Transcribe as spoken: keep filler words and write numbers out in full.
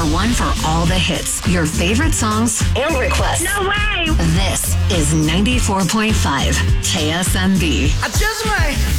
one for all the hits, your favorite songs, and requests. No way! This is ninety-four point five K S M B. I just might